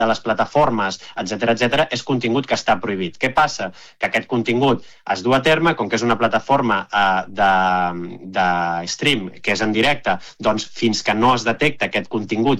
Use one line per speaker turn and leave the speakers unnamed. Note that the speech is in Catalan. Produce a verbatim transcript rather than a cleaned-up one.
de les plataformes, etcètera, etcètera, és contingut que està prohibit. Què passa? Que aquest contingut es du a terme, com que és una plataforma eh, de, de stream, que és en directe, doncs fins que no es detecta aquest contingut